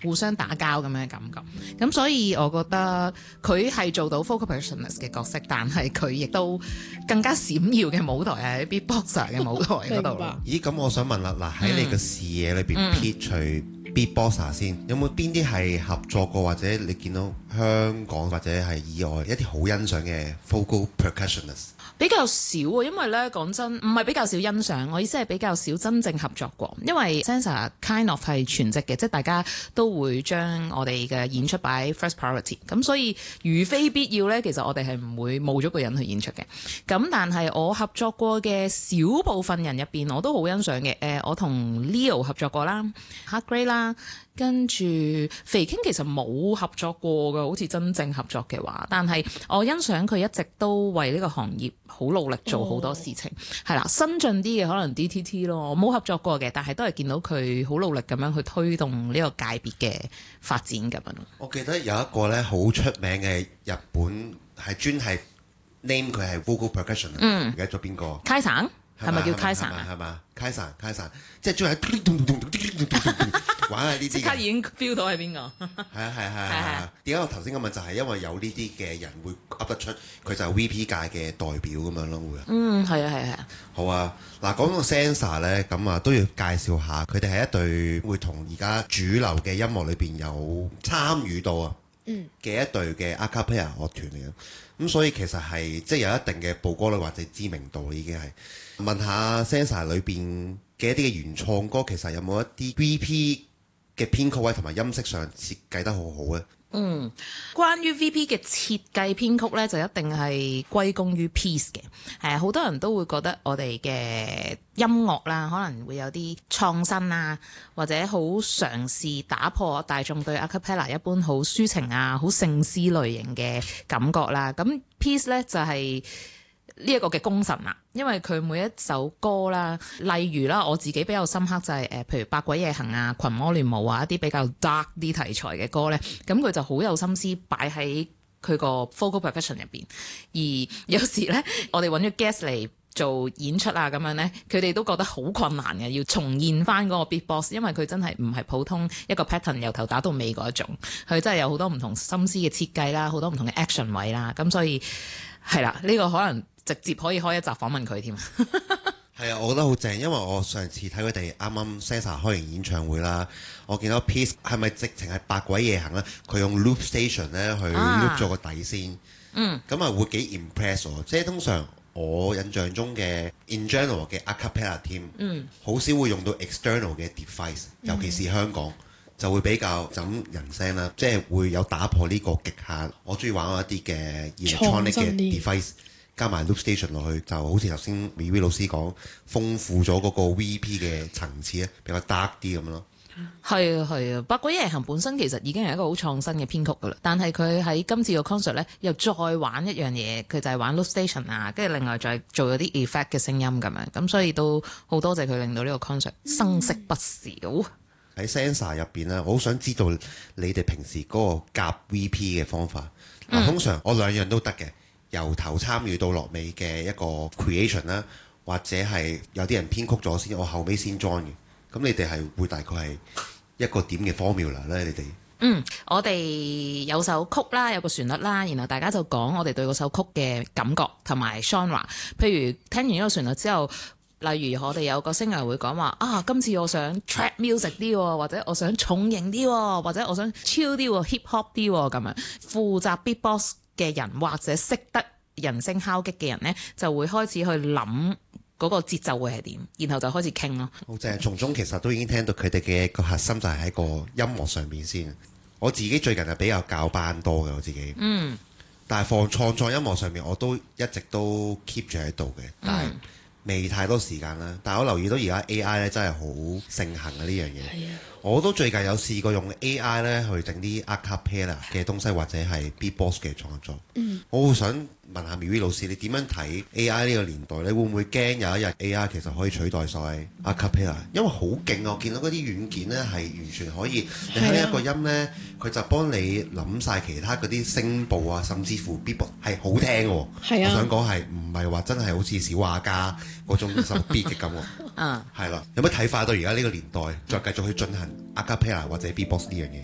互相打交咁樣嘅感覺。咁所以我覺得佢係做到 vocal percussionist 嘅角色，但係佢亦都更加閃耀嘅舞台係喺 beatboxer 嘅舞台嗰度咯。 咦，咁我想問啦，嗱喺你嘅視野裏邊撇除 beatboxer 先，有冇邊啲係合作過或者你見到香港或者係以外一啲好欣賞嘅 vocal percussionist？ 比較少啊，因為咧講真，唔係比較少欣賞，我意思係比較少真正合作過。因為 Sansa kind of 係全職嘅，即係大家都會將我哋嘅演出擺 first priority。咁所以如非必要咧，其實我哋係唔會冇咗個人去演出嘅。咁但係我合作過嘅小部分人入邊，我都好欣賞嘅。我同 Leo 合作過啦 Hard Grey 啦。跟住肥傾其實冇合作過嘅，好似真正合作嘅話，但係我欣賞佢一直都為呢個行業好努力做好多事情，係啦，新進啲嘅可能 DTT 咯，我冇合作過嘅，但係都係見到佢好努力咁樣去推動呢個界別嘅發展咁樣。 我記得有一個咧好出名嘅日本係專係 name 佢係 vocal percussion，唔記得咗邊個 ？Kaisa係咪叫 Kaisa？ 係嘛？Kaisa，即係專係玩下呢啲， 即刻已經 feel 到係邊個？ 係。點解我頭先咁問就係因為有呢啲嘅人會噏得出，佢就係 VP 界嘅代表咁樣咯，會。 係啊。 好啊，嗱講到 Sansa 咧，咁啊都要介紹下，佢哋係一隊會同而家主流嘅音樂裏邊有參與到嘅一隊嘅 a cappella 樂團嚟嘅。咁所以其實係即係有一定嘅曝光率或者知名度已經係。問下 Sansa 裏邊嘅一啲嘅原創歌，其實有冇一啲 VP 嘅編曲位同埋音色上設計得好好咧？ 關於 VP 嘅設計編曲咧，就一定係歸功於 Peace 嘅。係好多人都會覺得我哋嘅音樂啦，可能會有啲創新啊，或者好嘗試打破大眾對 a cappella 一般好抒情啊、好聖詩類型嘅感覺啦。咁 Peace 咧就係呢一個嘅功臣啦，因為佢每一首歌啦，例如啦，我自己比較深刻就係譬如《百鬼夜行》啊、《群魔亂舞》啊一啲比較 dark 啲題材嘅歌咧，咁佢就好有心思擺喺佢個 vocal percussion 入邊。而有時咧，我哋揾咗 guest 嚟做演出啊咁樣咧，佢哋都覺得好困難嘅，要重現翻嗰個 beatbox， 因為佢真係唔係普通一個 pattern 由頭打到尾嗰一種，佢真係有好多唔同心思嘅設計啦，好多唔同嘅 action 位啦，咁所以係啦，呢個可能直接可以開一集訪問佢添。 係啊，我覺得好正，因為我上次睇佢哋啱啱 Sansa 開完演唱會啦，我見到 Peace 係咪直情係百鬼夜行咧？佢用 loop station 咧去 loop 咗個底先，咁啊會幾 impress 喎。即係通常我印象中嘅 in general 嘅 a cappella team，好少會用到 external 嘅 device，尤其是香港就會比較就咁人聲啦，即係會有打破呢個極限。我中意玩一啲嘅 electronic 嘅 device。加埋 loop station 落去，就好似頭先 Vivi 老師講，豐富咗嗰個 VP 嘅層次咧，比較 dark 啲咁咯。 係啊，《百鬼夜行》本身其實已經係一個好創新嘅編曲噶啦，但係佢喺今次個 concert 咧，又再玩一樣嘢，佢就係玩 loop station 啊，跟住另外再做咗啲 effect 嘅聲音咁樣，咁所以都好多謝佢令到呢個 concert 生色不少。 喺 Sansa 入邊咧，我好想知道你哋平時嗰個夾 VP 嘅方法。通常我兩樣都得嘅。由頭參與到落尾嘅一個 creation 啦，或者係有啲人編曲咗先，我後尾先 join 嘅。咁你哋係會大概係一個點嘅 formula 咧？你哋我哋有首曲啦，有個旋律啦，然後大家就講我哋對嗰首曲嘅感覺同埋 genre。譬如聽完呢個旋律之後，例如我哋有個 singer 會講話今次我想 trap music 啲，或者我想重型啲，或者我想 chill 啲 hip hop 啲咁樣。負責 beatbox嘅人或者識得人聲敲擊嘅人呢，就會開始去諗嗰個節奏會係點，然後就開始傾咯。 好正，從中其實都已經聽到佢哋嘅個核心就係喺個音樂上面先。我自己最近係比較教班多嘅我自己，但係放創作音樂上面我都一直都 keep 住喺度嘅，但係未太多時間啦。但係我留意到而家 AI 咧真係好盛行啊呢樣嘢。我都最近有試過用 AI 咧去整啲 a cappella 嘅東西或者係 beatbox 嘅創作。我會想問下 Vivi 老師，你點樣睇 AI 呢個年代？你會唔會驚有一日 AI 其實可以取代晒 a cappella？因為好勁啊！我見到嗰啲軟件咧係完全可以，你喺一個音咧，佢就幫你諗晒其他嗰啲聲部啊，甚至乎 beatbox 係好聽喎。我想講係唔係話真係好似小畫家嗰種手 beat 嘅感覺？係啦，有乜睇法到而家呢個年代再繼續去進行 a cappella 或者 beatbox 呢樣嘢？